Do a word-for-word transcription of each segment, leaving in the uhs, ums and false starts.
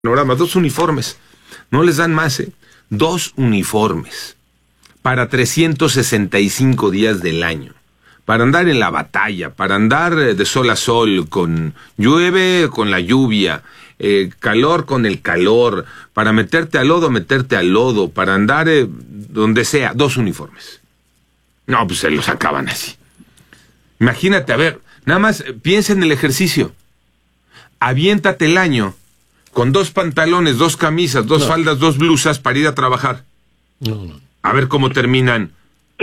panorama, dos uniformes, no les dan más, ¿eh? Dos uniformes para trescientos sesenta y cinco días del año, para andar en la batalla, para andar de sol a sol, con llueve con la lluvia, eh, calor con el calor, para meterte al lodo, meterte al lodo, para andar eh, donde sea, dos uniformes. No, pues se los acaban así. Imagínate, a ver, nada más piensa en el ejercicio. Aviéntate el año con dos pantalones, dos camisas, dos no. faldas, dos blusas para ir a trabajar. No, no. A ver cómo terminan,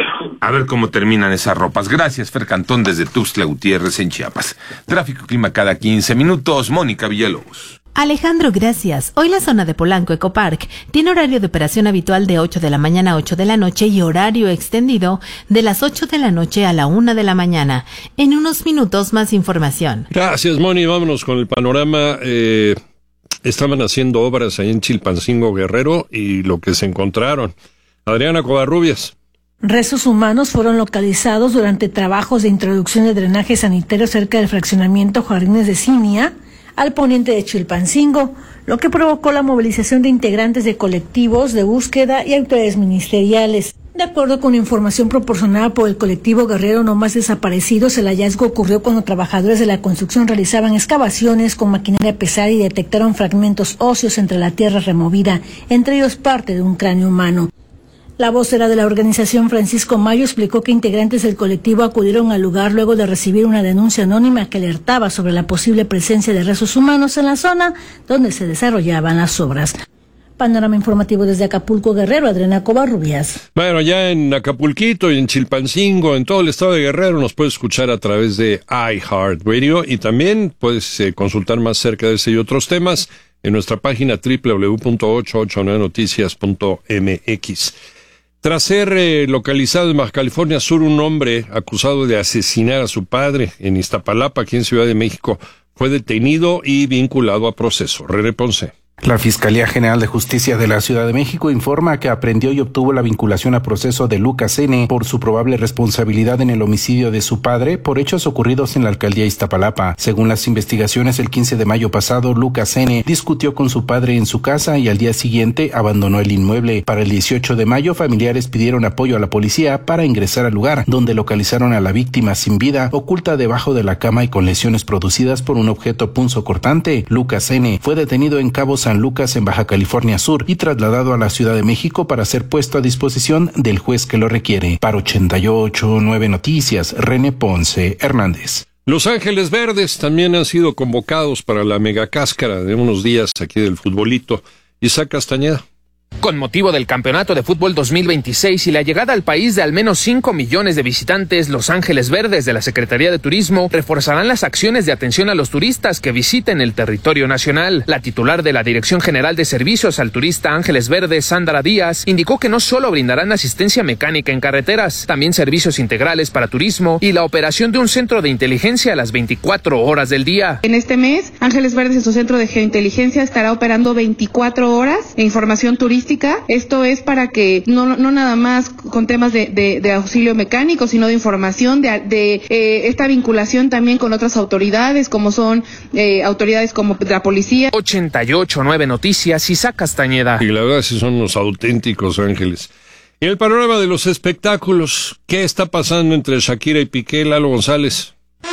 a ver cómo terminan esas ropas. Gracias, Fer Cantón, desde Tuxtla Gutiérrez, en Chiapas. Tráfico y clima cada quince minutos. Mónica Villalobos. Alejandro, gracias. Hoy la zona de Polanco Ecopark tiene horario de operación habitual de ocho de la mañana a ocho de la noche y horario extendido de las ocho de la noche a la una de la mañana. En unos minutos más información. Gracias, Moni. Vámonos con el panorama. Eh... Estaban haciendo obras ahí en Chilpancingo, Guerrero, y lo que se encontraron. Adriana Covarrubias. Restos humanos fueron localizados durante trabajos de introducción de drenaje sanitario cerca del fraccionamiento Jardines de Cinia, al poniente de Chilpancingo, lo que provocó la movilización de integrantes de colectivos de búsqueda y autoridades ministeriales. De acuerdo con información proporcionada por el colectivo Guerrero No Más Desaparecidos, el hallazgo ocurrió cuando trabajadores de la construcción realizaban excavaciones con maquinaria pesada y detectaron fragmentos óseos entre la tierra removida, entre ellos parte de un cráneo humano. La vocera de la organización, Francisco Mayo, explicó que integrantes del colectivo acudieron al lugar luego de recibir una denuncia anónima que alertaba sobre la posible presencia de restos humanos en la zona donde se desarrollaban las obras. Panorama informativo desde Acapulco, Guerrero, Adriana Covarrubias. Bueno, ya en Acapulquito y en Chilpancingo, en todo el estado de Guerrero, nos puedes escuchar a través de iHeartRadio y también puedes eh, consultar más cerca de ese y otros temas en nuestra página doble u doble u doble u punto ocho ocho nueve noticias punto m x. Tras ser eh, localizado en Baja California Sur, un hombre acusado de asesinar a su padre en Iztapalapa, aquí en Ciudad de México, fue detenido y vinculado a proceso. René Ponce. La Fiscalía General de Justicia de la Ciudad de México informa que aprendió y obtuvo la vinculación a proceso de Lucas N. por su probable responsabilidad en el homicidio de su padre por hechos ocurridos en la alcaldía Iztapalapa. Según las investigaciones, el quince de mayo pasado, Lucas N. discutió con su padre en su casa y al día siguiente abandonó el inmueble. Para el dieciocho de mayo, familiares pidieron apoyo a la policía para ingresar al lugar, donde localizaron a la víctima sin vida, oculta debajo de la cama y con lesiones producidas por un objeto punzocortante. Lucas N. fue detenido en Cabo San Lucas, en Baja California Sur, y trasladado a la Ciudad de México para ser puesto a disposición del juez que lo requiere. Para ochenta y ocho punto nueve Noticias, René Ponce Hernández. Los Ángeles Verdes también han sido convocados para la megacáscara de unos días aquí del futbolito. Isaac Castañeda. Con motivo del Campeonato de Fútbol dos mil veintiséis y la llegada al país de al menos cinco millones de visitantes, Los Ángeles Verdes de la Secretaría de Turismo reforzarán las acciones de atención a los turistas que visiten el territorio nacional. La titular de la Dirección General de Servicios al Turista Ángeles Verdes, Sandra Díaz, indicó que no solo brindarán asistencia mecánica en carreteras, también servicios integrales para turismo y la operación de un centro de inteligencia a las veinticuatro horas del día. En este mes, Ángeles Verdes en su centro de geointeligencia estará operando veinticuatro horas de información turística. Esto es para que no, no nada más con temas de, de, de auxilio mecánico, sino de información, de, de eh, esta vinculación también con otras autoridades, como son eh, autoridades como la policía. ochenta y ocho punto nueve Noticias, Isaac Castañeda. Y la verdad sí son los auténticos ángeles. Y el panorama de los espectáculos, ¿qué está pasando entre Shakira y Piqué? Lalo González.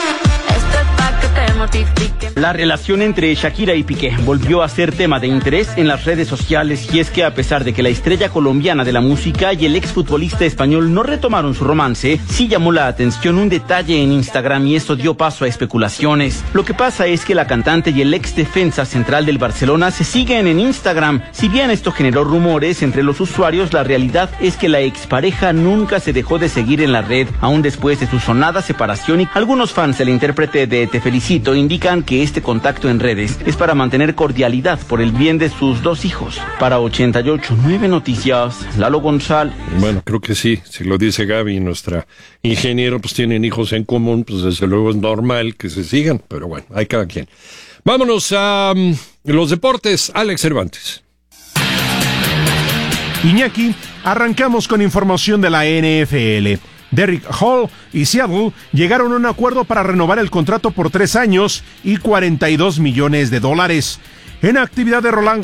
La relación entre Shakira y Piqué volvió a ser tema de interés en las redes sociales, y es que a pesar de que la estrella colombiana de la música y el exfutbolista español no retomaron su romance, sí llamó la atención un detalle en Instagram y esto dio paso a especulaciones. Lo que pasa es que la cantante y el ex defensa central del Barcelona se siguen en Instagram. Si bien esto generó rumores entre los usuarios, la realidad es que la expareja nunca se dejó de seguir en la red, aún después de su sonada separación, y algunos fans del intérprete de Te Felicito indican que este contacto en redes es para mantener cordialidad por el bien de sus dos hijos. Para ochenta y ocho punto nueve Noticias, Lalo González. Bueno, creo que sí, si lo dice Gaby, nuestra ingeniero, pues tienen hijos en común, pues desde luego es normal que se sigan, pero bueno, hay cada quien. Vámonos a um, los deportes, Alex Cervantes. Iñaki, arrancamos con información de la N F L. Derrick Hall y Seattle llegaron a un acuerdo para renovar el contrato por tres años y cuarenta y dos millones de dólares. En actividad de Roland